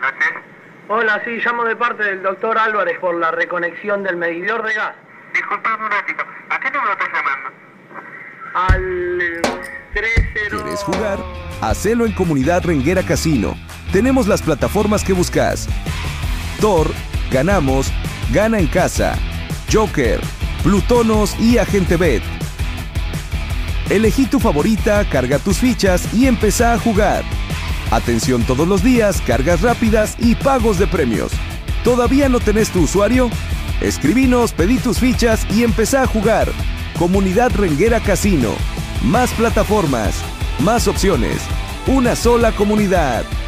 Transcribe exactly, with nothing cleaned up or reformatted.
noches. Hola, sí, llamo de parte del doctor Álvarez por la reconexión del medidor de gas. Disculpame un ratito, ¿a qué número estás llamando? Al treinta... ¿Quieres jugar? Hacelo en Comunidad Renguera Casino. Tenemos las plataformas que buscas. Thor, Ganamos, Gana en Casa, Joker, Plutonos y Agente Bet. Elegí tu favorita, carga tus fichas y empezá a jugar. Atención todos los días, cargas rápidas y pagos de premios. ¿Todavía no tenés tu usuario? Escribinos, pedí tus fichas y empezá a jugar. Comunidad Renguera Casino. Más plataformas, más opciones. Una sola comunidad.